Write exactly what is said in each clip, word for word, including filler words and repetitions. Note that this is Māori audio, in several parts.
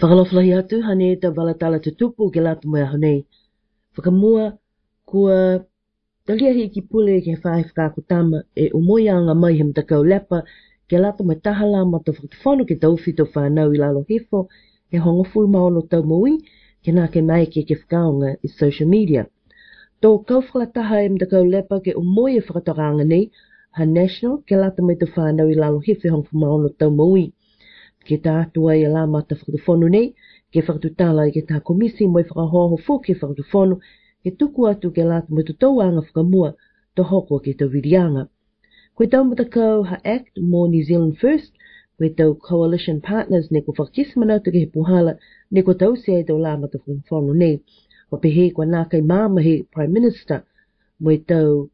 Whakaloflahi atu hane ta walatala te tupu ke latu moe honei. Whakamua kua talia hi ki pule ke whae whakakutama e umoianga mai he mtakau lepa ke latu mai tahala ma to whakatawhanu ke tauwhi to whanau I lalo hefo he hongo fulu maono tau maui ke nā ke mai ke ke whakaonga I social media. Tō kau whakataha e mtakau lepa ke umoi e whakatoranga nei ha national ke latu mai to whanau I lalo hefo he hongo fulu maono tau maui. Ke tā atua I ala mata whakatawhanu nei, ke whakatutala I ke tā komisi moi whakahoho fō ke whakatawhanu, ke tuku atu ke lātu mai tu tauanga whakamua to hoko ke tau virianga. Koe tau matakau ha Act More New Zealand First, koe tau Coalition Partners ne ko whakakisa manautu ke he puhala, ne ko tau se e tau la mata whakatawhanu nei. Wa pehe kwa nā kai māma he Prime Minister, moi tau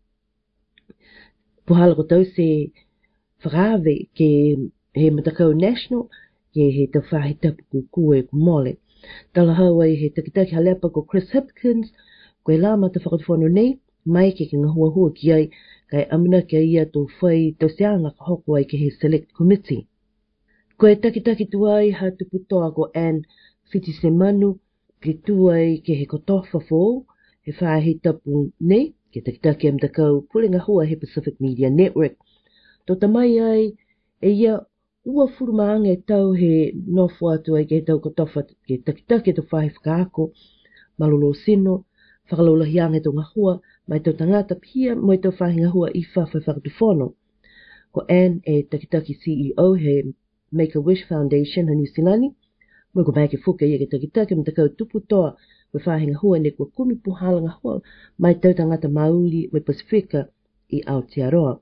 puhala ko tau se whakaawe ke he matakau national, ke he te whahe tapu ku kue ku mole. Tala hau ai he takitaki halepa ko Chris Hipkins, koe la mata whakatawhanu nei, mai ke ke ngahua hua ki ai, kai amina ke ia tō whai tō seanga ka hoko ai ke he Select Committee. Koe takitaki tuai ha tuputoa ko Anne Fitisemanu, ke tuai ke he kotofa fō, he whahe tapu nei, ke takitaki am takau pulinga hua he Pacific Media Network. Tō tamai ai, e ia ua furumaanga e tau he nofu atu ai ke tau kotofa ke takitaki to whahe whakaako, malolo sino, whakalolahianga to ngahua, mai tau tangata pia moi tau whahe ngahua I whawhai whakatuwhono. Ko Anne e takitaki C E O he Make-A-Wish Foundation ha New Zealand, moi ko mai ke whuka ia ke takitaki me takau tupu toa me whahe ngahua ne kua kumi puhala ngahua, mai tau tangata mauli me Pasifika I Aotearoa.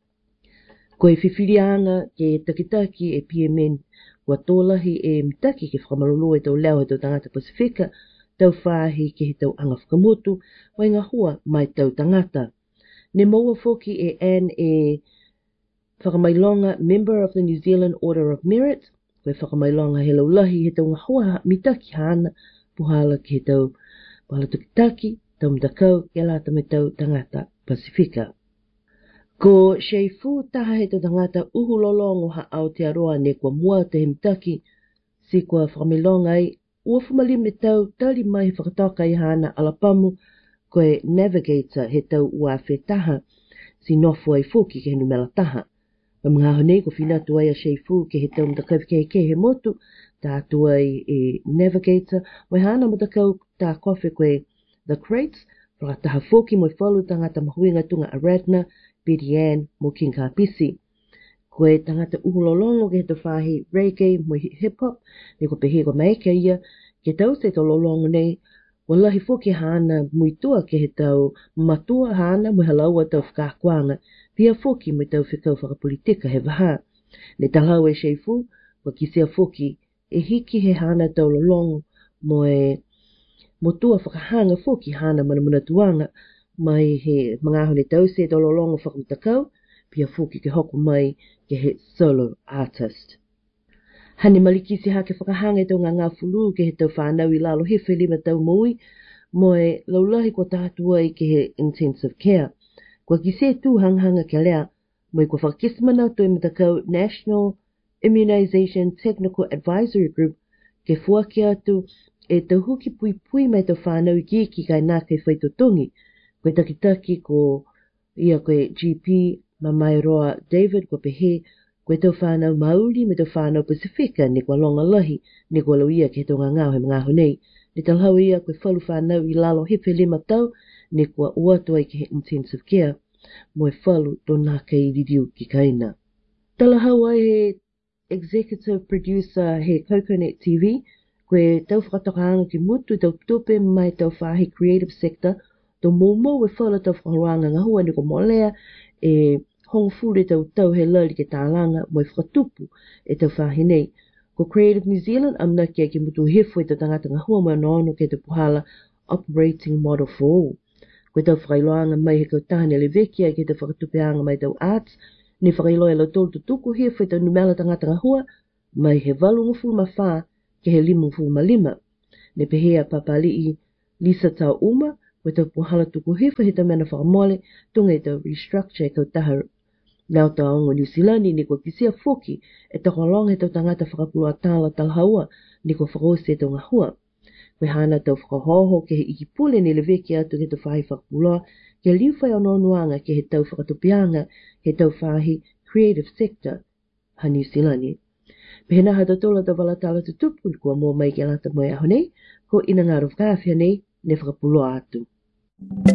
Ko e whiwhirianga ke takitaki e P M N wa tōlahi e mitaki ke whamalolo e tau leo he tau tangata Pasifika, tau whahi ke he tau anga whakamotu, wai ngā hua mai tau tangata. Ne maua whoki e Anne e whakamailonga Member of the New Zealand Order of Merit, koe whakamailonga he laulahi he tau ngā hua mitaki hana, puhala ke he tau puhala tukitaki, tau mtakau ke lata me tau tangata Pasifika. Ko Sheifu taha he tau tangata uhu lolongo ha Aotearoa ne kua mua te he mitaki, si kua whakamilonga ai, ua whamali me tau tali mai he whakataka I hana alapamu, koe Navigator he tau ua whe taha, si nofu ai fuki ke he numela taha. Wa mga honei ko whinatu ai a Sheifu ke he tau mtakau ke ke he motu, tā atu ai e Navigator, wai hana mtakau tā kofi koe The Crates, whakataha fuki moi whalu tangata mahuinga tunga Aradna, Betty Ann mo King Kapisi. Koe tangata uhulolongo ke he tau whahi reggae mo hip-hop, ne ko pehe ko mai ke ia, ke tau se tau lolongo nei, wallahi fuki hana muitua ke he tau matua hana mo halaua tau whakakuanga, pia fuki mo tau whikau whakapolitika he waha. Ne talau e Sheifu, wa kisea fuki, e hiki he hana tau lolongo mo e motua whakahanga fuki hana manamuna tuanga, mai he mga hone tau se tau lolongo whakamutakau, pia fuki ke hoko mai ke he solo artist. Hane malikisi ha ke whakahanga tau ngā ngā fulu ke he tau whanau I lalo hefe lima tau mui, mo e laulahi ko tātua I ke he intensive care. Kua ki se tū hanghanga ke lea, mo I kua whakakismana to e matakau National Immunization Technical Advisory Group, ke fuaki atu e tau huki pui pui mai tau whanau I ki ki kai nā kei whaitotongi, koe takitaki ko ia koe G P Mamairoa David ko pehe, koe tau whanau mauli me tau whanau Pasifika ne kua longa lahi, ne kua lau ia ke he tau ngangau he mga honei. Ne talhau ia koe whalu whanau I lalo hefe lima tau, ne kua uatu ai ke he intensive care, mo e whalu do nā kei ridiu ki kaina. Talahau ai he executive producer he Coconut T V, koe tau whakatakaanga ki mutu tau tupe mai tau whahe creative sector, tō mōmō e whala tau whakaroanga ngā hua ni ko molea e hongfure tau tau he lali ke tālanga mo e whakatupu e tau whahe nei. Ko Creative New Zealand amna kia ki mutu hefo e tau tangata ngā hua mo anono ke te puhala Operating Model for All. Koe tau whakailoanga mai he kautahane le vekia ke te whakatupeanga mai tau arts, ni whakailoa lau tolu tutuku hefo e tau numela tangata ngā hua, mai he valungu fulma wha ke he limu fulma lima. Ne pehea papalii Lisa Tau Uma, koe tau puhala tuku hefa he tau mena whakamole, tunga e tau restructure e kautaha Nau taongo New Zealand ni ko kisia foki e takolong he tau tangata whakapulua tāla talhaua ni ko whakose tau ngahua. Koe hana tau whakahoho ke he ikipule ni le veke atu ke tau whahi whakapulua ke liu whai ono nuanga ke he tau whakatupianga he tau whahi creative sector ha New Zealand ni. Pehena ha tatola tau walatala tutupu kua mua mai ke lata mai ahonei ko ina ngā rufkawhia nei ne whakapulua atu.